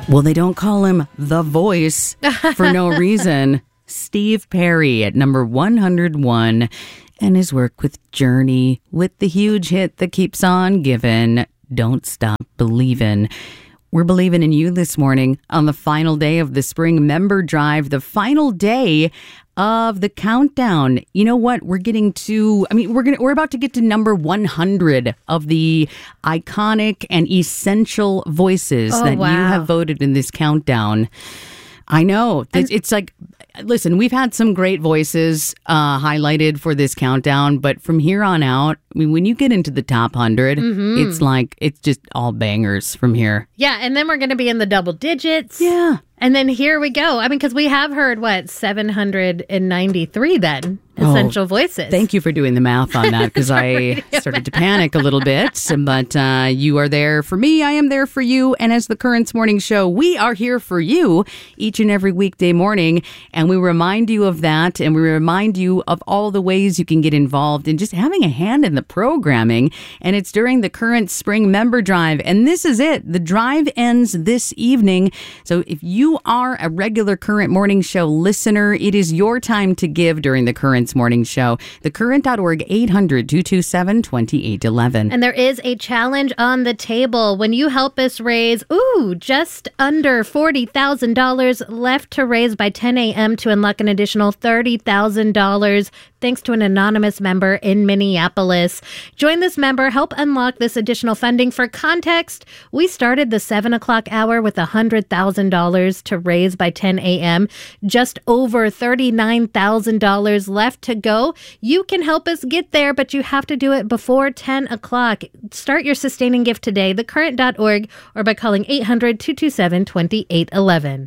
Well, they don't call him The Voice for no reason. Steve Perry at number 101, and his work with Journey, with the huge hit that keeps on giving, Don't Stop Believin'. We're believing in you this morning on the final day of the spring member drive, the final day of the countdown. You know what? We're about to get to number 100 of the iconic and essential voices that you have voted in this countdown. I know. It's like, listen, we've had some great voices highlighted for this countdown, but from here on out, I mean, when you get into the top 100, it's just all bangers from here. Yeah, and then we're going to be in the double digits. Yeah. And then here we go. I mean, because we have heard, 793 then? Essential voices. Thank you for doing the math on that, because I started to panic a little bit. But you are there for me. I am there for you. And as the Currents Morning Show, we are here for you each and every weekday morning. And we remind you of that. And we remind you of all the ways you can get involved in just having a hand in the programming. And it's during the Current Spring Member Drive. And this is it. The drive ends this evening. So if you are a regular Current Morning Show listener, it is your time to give during the Currents Morning Show. TheCurrent.org, 800-227-2811. And there is a challenge on the table. When you help us raise, just under $40,000 left to raise by 10 a.m. to unlock an additional $30,000 thanks to an anonymous member in Minneapolis. Join this member, help unlock this additional funding. For context, we started the 7 o'clock hour with $100,000 to raise by 10 a.m. Just over $39,000 left to go. You can help us get there, but you have to do it before 10 o'clock. Start your sustaining gift today, thecurrent.org, or by calling 800-227-2811.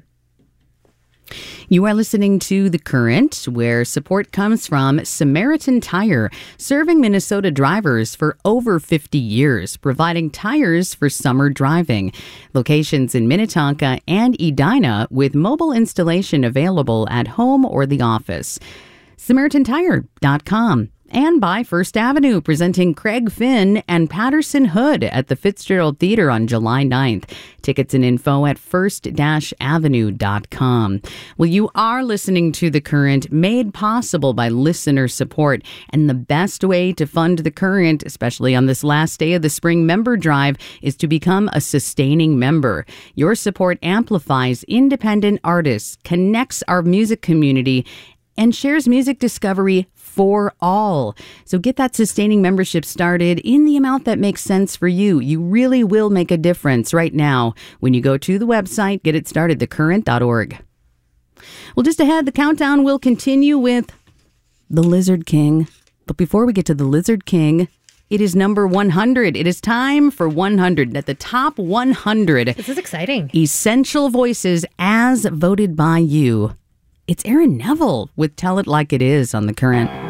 You are listening to The Current, where support comes from Samaritan Tire, serving Minnesota drivers for over 50 years, providing tires for summer driving. Locations in Minnetonka and Edina, with mobile installation available at home or the office. SamaritanTire.com. And by First Avenue, presenting Craig Finn and Patterson Hood at the Fitzgerald Theater on July 9th. Tickets and info at first-avenue.com. Well, you are listening to The Current, made possible by listener support. And the best way to fund The Current, especially on this last day of the spring member drive, is to become a sustaining member. Your support amplifies independent artists, connects our music community, and shares music discovery for all. So get that sustaining membership started in the amount that makes sense for you. You really will make a difference right now when you go to the website. Get it started, thecurrent.org. Well, just ahead, the countdown will continue with the Lizard King. But before we get to the Lizard King, it is number 100. It is time for 100. At the top 100. This is exciting. Essential voices as voted by you. It's Aaron Neville with Tell It Like It Is on The Current.